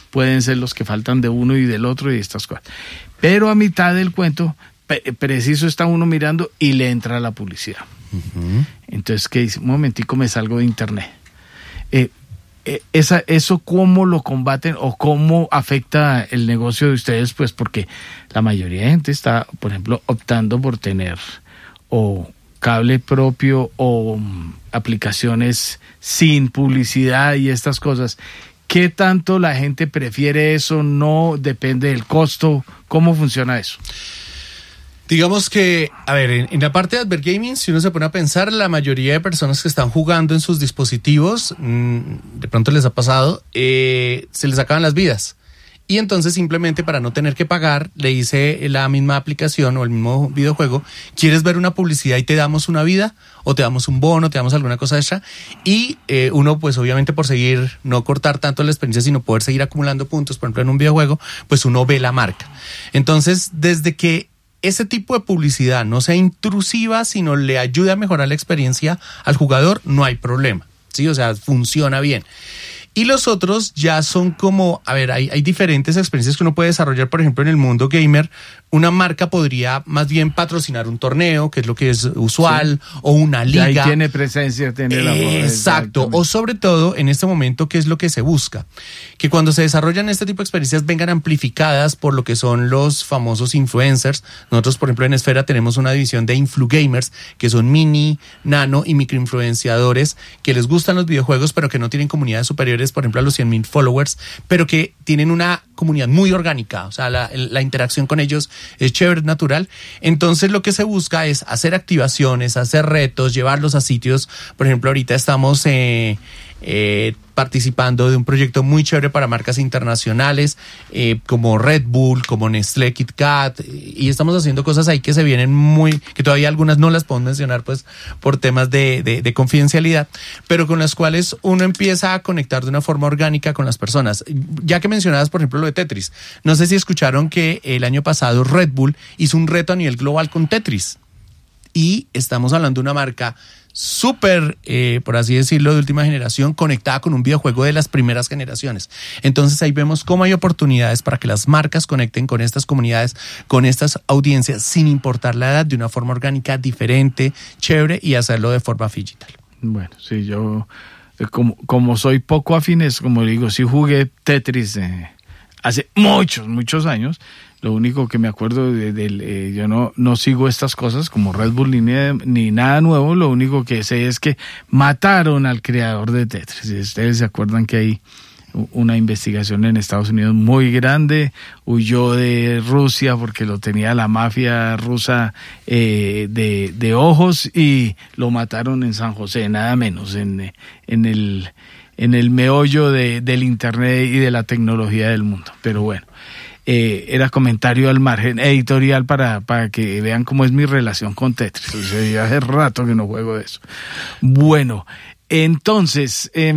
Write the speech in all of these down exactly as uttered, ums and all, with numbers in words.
pueden ser los que faltan de uno y del otro y estas cosas. Pero a mitad del cuento, pe- preciso está uno mirando y le entra la publicidad. Uh-huh. Entonces, ¿qué dice? Un momentico, me salgo de internet. Eh, eh, esa, ¿Eso cómo lo combaten o cómo afecta el negocio de ustedes? Pues porque la mayoría de gente está, por ejemplo, optando por tener o cable propio o um, aplicaciones sin publicidad y estas cosas. ¿Qué tanto la gente prefiere eso? No depende del costo. ¿Cómo funciona eso? Digamos que, a ver, en, en la parte de Advergaming, si uno se pone a pensar, la mayoría de personas que están jugando en sus dispositivos, mmm, de pronto les ha pasado, eh, se les acaban las vidas. Y entonces simplemente para no tener que pagar, le dice la misma aplicación o el mismo videojuego, ¿quieres ver una publicidad y te damos una vida? O te damos un bono, te damos alguna cosa extra. Y eh, uno, pues obviamente por seguir, no cortar tanto la experiencia, sino poder seguir acumulando puntos, por ejemplo en un videojuego, pues uno ve la marca. Entonces, desde que ese tipo de publicidad no sea intrusiva, sino le ayude a mejorar la experiencia al jugador, no hay problema, ¿sí? O sea, funciona bien. Y los otros ya son como, a ver, hay, hay diferentes experiencias que uno puede desarrollar, por ejemplo, en el mundo gamer. Una marca podría más bien patrocinar un torneo, que es lo que es usual, sí. O una liga. Y ahí tiene presencia, tiene la voz. Exacto, o sobre todo en este momento, ¿qué es lo que se busca? Que cuando se desarrollan este tipo de experiencias vengan amplificadas por lo que son los famosos influencers. Nosotros, por ejemplo, en Esfera tenemos una división de influgamers, que son mini, nano y microinfluenciadores que les gustan los videojuegos, pero que no tienen comunidades superiores, por ejemplo, a los cien mil followers, pero que tienen una comunidad muy orgánica, o sea, la, la interacción con ellos es chévere, natural. Entonces lo que se busca es hacer activaciones, hacer retos, llevarlos a sitios. Por ejemplo, ahorita estamos eh, eh, participando de un proyecto muy chévere para marcas internacionales eh, como Red Bull, como Nestlé, Kit Kat, y estamos haciendo cosas ahí que se vienen muy, que todavía algunas no las puedo mencionar pues por temas de, de, de confidencialidad, pero con las cuales uno empieza a conectar de una forma orgánica con las personas. Ya que mencionabas, por ejemplo, lo de Tetris, no sé si escucharon que el año pasado Red Bull hizo un reto a nivel global con Tetris, y estamos hablando de una marca súper, eh, por así decirlo, de última generación, conectada con un videojuego de las primeras generaciones. Entonces ahí vemos cómo hay oportunidades para que las marcas conecten con estas comunidades, con estas audiencias, sin importar la edad, de una forma orgánica, diferente, chévere, y hacerlo de forma digital. Bueno, sí, yo, como, como soy poco afines, como digo, sí jugué Tetris eh, hace muchos, muchos años. Lo único que me acuerdo de, de, de yo no, no sigo estas cosas como Red Bull ni, ni nada nuevo. Lo único que sé es que mataron al creador de Tetris. Ustedes se acuerdan que hay una investigación en Estados Unidos muy grande, huyó de Rusia porque lo tenía la mafia rusa eh, de, de ojos, y lo mataron en San José, nada menos, en, en el, en el meollo de, del internet y de la tecnología del mundo. Pero bueno. Eh, era comentario al margen, editorial, para, para que vean cómo es mi relación con Tetris. O sea, yo hace rato que no juego de eso. Bueno, entonces, eh,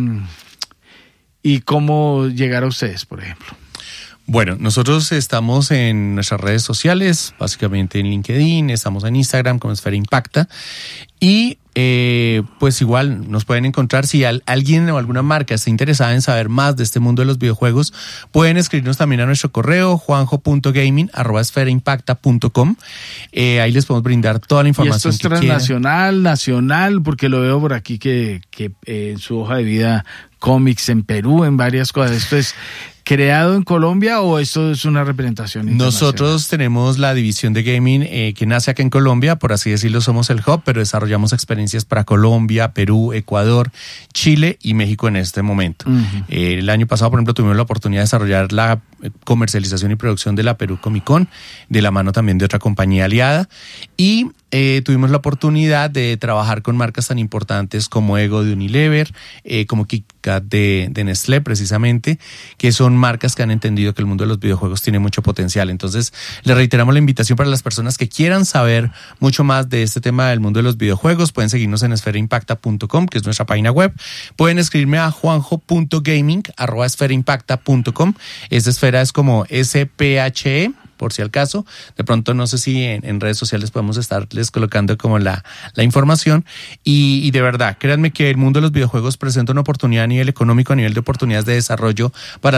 ¿y cómo llegar a ustedes, por ejemplo? Bueno, nosotros estamos en nuestras redes sociales, básicamente en LinkedIn, estamos en Instagram como Esfera Impacta, y eh, pues igual nos pueden encontrar. Si al, alguien o alguna marca está interesada en saber más de este mundo de los videojuegos, pueden escribirnos también a nuestro correo juanjo punto gaming arroba esfera impacta punto com. Eh, ahí les podemos brindar toda la información. ¿Y esto es transnacional, quieran. Nacional? Porque lo veo por aquí que, que eh, en su hoja de vida, cómics en Perú, en varias cosas. ¿Esto es creado en Colombia o esto es una representación internacional? Nosotros tenemos la división de gaming eh, que nace acá en Colombia, por así decirlo, somos el hub, pero desarrollamos experiencias para Colombia, Perú, Ecuador, Chile y México en este momento. Uh-huh. Eh, el año pasado, por ejemplo, tuvimos la oportunidad de desarrollar la comercialización y producción de la Perú Comic Con, de la mano también de otra compañía aliada, y Eh, tuvimos la oportunidad de trabajar con marcas tan importantes como Ego de Unilever, eh, como Kit Kat de, de Nestlé, precisamente, que son marcas que han entendido que el mundo de los videojuegos tiene mucho potencial. Entonces, les reiteramos la invitación para las personas que quieran saber mucho más de este tema del mundo de los videojuegos. Pueden seguirnos en esfera impacta punto com, que es nuestra página web. Pueden escribirme a juanjo punto gaming arroba esfera impacta punto com. Esta esfera es como S P H E, por si al caso. De pronto no sé si en, en redes sociales podemos estarles colocando como la, la información. Y, y de verdad, créanme que el mundo de los videojuegos presenta una oportunidad a nivel económico, a nivel de oportunidades de desarrollo para